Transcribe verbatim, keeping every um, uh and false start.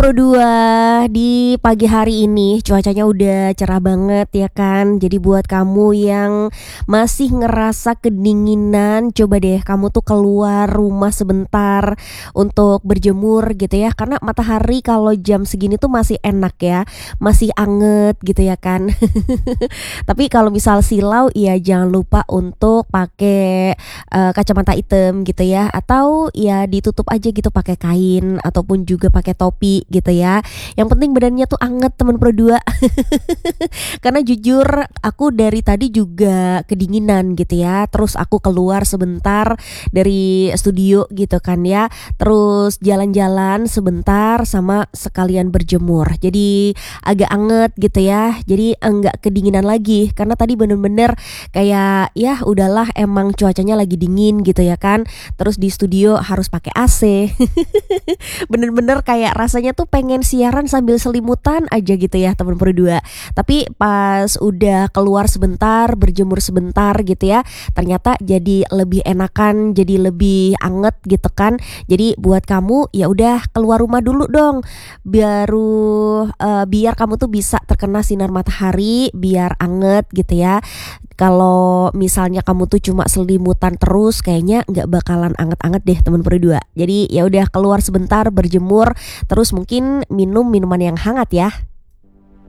Pro dua, di pagi hari ini cuacanya udah cerah banget ya kan. Jadi buat kamu yang masih ngerasa kedinginan, coba deh kamu tuh keluar rumah sebentar untuk berjemur gitu ya. Karena matahari kalau jam segini tuh masih enak ya, masih anget gitu ya kan. Tapi kalau misal silau ya jangan lupa untuk pakai eh, kacamata hitam gitu ya, atau ya ditutup aja gitu pakai kain ataupun juga pakai topi gitu ya. Yang penting badannya tuh anget teman Pro dua. Karena jujur aku dari tadi juga kedinginan gitu ya. Terus aku keluar sebentar dari studio gitu kan ya. Terus jalan-jalan sebentar sama sekalian berjemur. Jadi agak anget gitu ya. Jadi enggak kedinginan lagi karena tadi bener-bener kayak ya udahlah emang cuacanya lagi dingin gitu ya kan. Terus di studio harus pakai A C. Bener-bener kayak rasanya tuh pengen siaran sambil selimutan aja gitu ya teman Pro dua. Tapi pas udah keluar sebentar, berjemur sebentar gitu ya, ternyata jadi lebih enakan, jadi lebih anget gitu kan. Jadi buat kamu ya udah keluar rumah dulu dong. Baru uh, biar kamu tuh bisa terkena sinar matahari, biar anget gitu ya. Kalau misalnya kamu tuh cuma selimutan terus kayaknya nggak bakalan anget-anget deh teman Pro dua. Jadi ya udah keluar sebentar berjemur, terus mungkin minum minuman yang hangat ya.